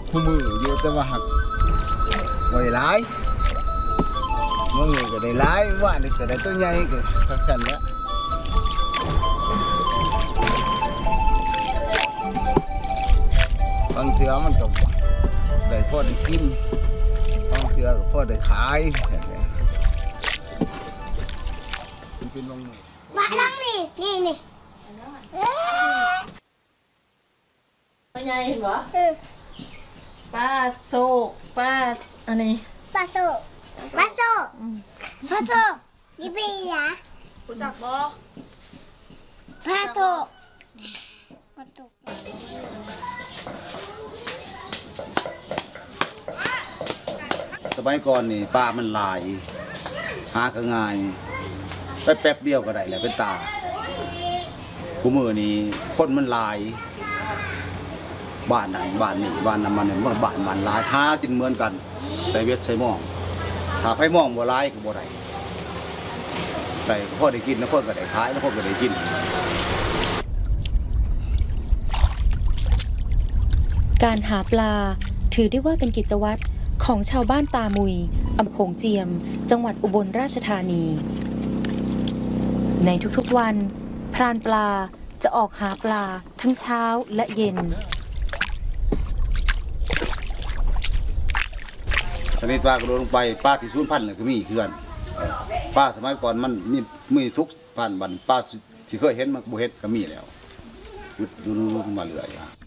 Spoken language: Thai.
คู่มืออยู่แต่ว่าหักไว้หลายมือก็ได้หลายว่านี่ก็ได้ตัวใหญ่ก็สั่นแล้วบางเทื่อมันก็ได้พอได้กินบางเทื่อก็พอได้ขายมันเป็นลงมือมาลังนี่ตัวใหญ่เห็นบ่ป้าโซกป้าอันนี้ปลาโซยี่ปีอะรู้จักบ่ปลาโซสมัยก่อนนี่ปลามันลายหาก็ง่ายไปแป๊บเดียวก็ได้แหละเป็นตากูมือนี่คนมันลายบ้านนั้นบ้านนี้บ้านนั้นมันเมื่อบ้านลายหากินเหมือนกันใส่เวทใส่หม้องถ้าไฟหม้องบ่ลายก็บ่ได้แต่พ่อได้กินแล้วพ่อก็ได้ขายแล้วพ่อก็ได้กินการหาปลาถือได้ว่าเป็นกิจวัตรของชาวบ้านตามุยอำเภอโขงเจียมจังหวัดอุบลราชธานีในทุกๆวันพรานปลาจะออกหาปลาทั้งเช้าและเย็นชนิดปลากระโดดลงไปปลาที่สูญพันธุ์ก็มีเขื่อนปลาสมัยก่อนมันมีทุกพันธุ์บันปลาที่เคยเห็นมันบ่เห็นก็มีแล้วหยุดดูมาเรื่อย